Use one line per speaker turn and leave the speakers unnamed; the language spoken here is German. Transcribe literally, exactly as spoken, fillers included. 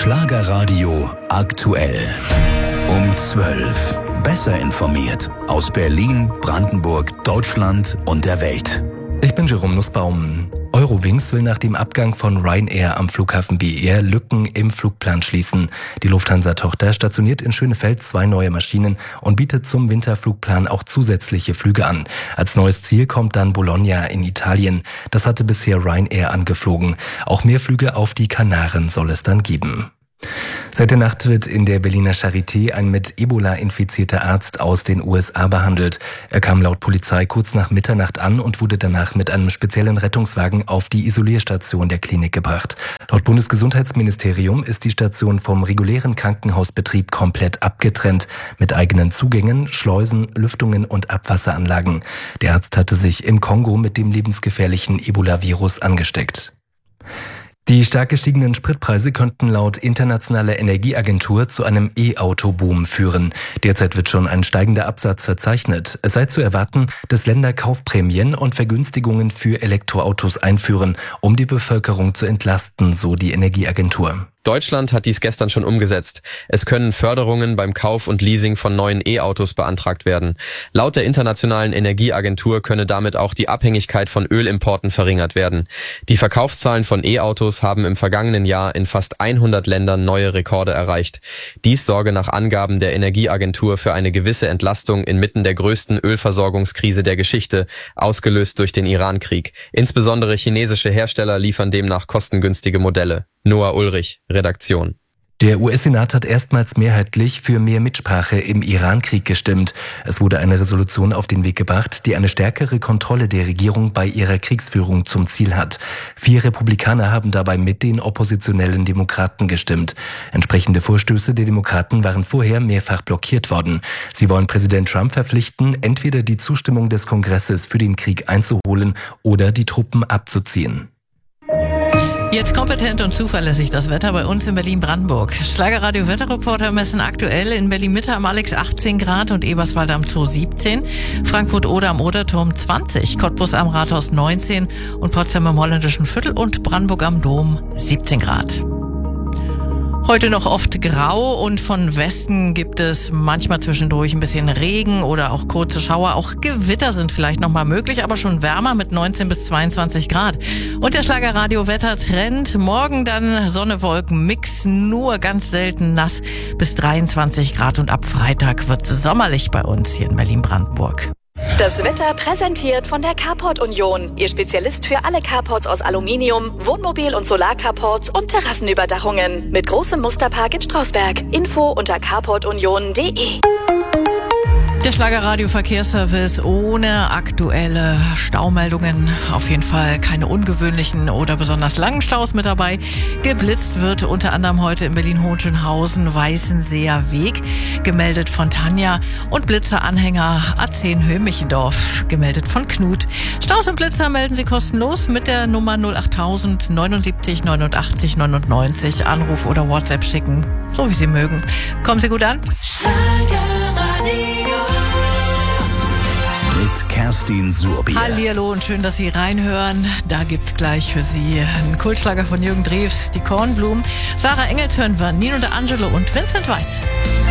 Schlagerradio aktuell. Um zwölf. Besser informiert aus Berlin, Brandenburg, Deutschland und der Welt.
Ich bin Jerome Nussbaum. Eurowings will nach dem Abgang von Ryanair am Flughafen B R Lücken im Flugplan schließen. Die Lufthansa-Tochter stationiert in Schönefeld zwei neue Maschinen und bietet zum Winterflugplan auch zusätzliche Flüge an. Als neues Ziel kommt dann Bologna in Italien. Das hatte bisher Ryanair angeflogen. Auch mehr Flüge auf die Kanaren soll es dann geben. Seit der Nacht wird in der Berliner Charité ein mit Ebola infizierter Arzt aus den U S A behandelt. Er kam laut Polizei kurz nach Mitternacht an und wurde danach mit einem speziellen Rettungswagen auf die Isolierstation der Klinik gebracht. Laut Bundesgesundheitsministerium ist die Station vom regulären Krankenhausbetrieb komplett abgetrennt, mit eigenen Zugängen, Schleusen, Lüftungen und Abwasseranlagen. Der Arzt hatte sich im Kongo mit dem lebensgefährlichen Ebola-Virus angesteckt. Die stark gestiegenen Spritpreise könnten laut Internationaler Energieagentur zu einem E-Auto-Boom führen. Derzeit wird schon ein steigender Absatz verzeichnet. Es sei zu erwarten, dass Länder Kaufprämien und Vergünstigungen für Elektroautos einführen, um die Bevölkerung zu entlasten, so die Energieagentur.
Deutschland hat dies gestern schon umgesetzt. Es können Förderungen beim Kauf und Leasing von neuen E-Autos beantragt werden. Laut der Internationalen Energieagentur könne damit auch die Abhängigkeit von Ölimporten verringert werden. Die Verkaufszahlen von E-Autos haben im vergangenen Jahr in fast hundert Ländern neue Rekorde erreicht. Dies sorge nach Angaben der Energieagentur für eine gewisse Entlastung inmitten der größten Ölversorgungskrise der Geschichte, ausgelöst durch den Irankrieg. Insbesondere chinesische Hersteller liefern demnach kostengünstige Modelle. Noah Ulrich, Redaktion.
Der U S-Senat hat erstmals mehrheitlich für mehr Mitsprache im Irankrieg gestimmt. Es wurde eine Resolution auf den Weg gebracht, die eine stärkere Kontrolle der Regierung bei ihrer Kriegsführung zum Ziel hat. Vier Republikaner haben dabei mit den oppositionellen Demokraten gestimmt. Entsprechende Vorstöße der Demokraten waren vorher mehrfach blockiert worden. Sie wollen Präsident Trump verpflichten, entweder die Zustimmung des Kongresses für den Krieg einzuholen oder die Truppen abzuziehen.
Jetzt kompetent und zuverlässig das Wetter bei uns in Berlin-Brandenburg. Schlagerradio Wetterreporter messen aktuell in Berlin-Mitte am Alex achtzehn Grad und Eberswalde am Zoo siebzehn, Frankfurt-Oder am Oderturm zwanzig, Cottbus am Rathaus neunzehn und Potsdam im Holländischen Viertel und Brandenburg am Dom siebzehn Grad. Heute noch oft grau und von Westen gibt es manchmal zwischendurch ein bisschen Regen oder auch kurze Schauer. Auch Gewitter sind vielleicht nochmal möglich, aber schon wärmer mit neunzehn bis zweiundzwanzig Grad. Und der Schlagerradio-Wettertrend. Morgen dann Sonne, Wolken, Mix, nur ganz selten nass bis dreiundzwanzig Grad. Und ab Freitag wird es sommerlich bei uns hier in Berlin-Brandenburg.
Das Wetter präsentiert von der Carport Union. Ihr Spezialist für alle Carports aus Aluminium, Wohnmobil- und Solarcarports und Terrassenüberdachungen. Mit großem Musterpark in Strausberg. Info unter carport union punkt de.
Der Schlagerradio-Verkehrsservice ohne aktuelle Staumeldungen. Auf jeden Fall keine ungewöhnlichen oder besonders langen Staus mit dabei. Geblitzt wird unter anderem heute in Berlin-Hohenschönhausen, Weißenseer Weg, gemeldet von Tanja. Und Blitzeranhänger A zehn Höhe-Michendorf, gemeldet von Knut. Staus und Blitzer melden Sie kostenlos mit der Nummer null acht null null neun neunundachtzig neunundneunzig. Anruf oder WhatsApp schicken, so wie Sie mögen. Kommen Sie gut an.
Mit Kerstin Surbier.
Hallihallo und schön, dass Sie reinhören. Da gibt's gleich für Sie einen Kultschlager von Jürgen Drews, die Kornblumen. Sarah Engels hören wir, Nino D'Angelo und Vincent Weiss.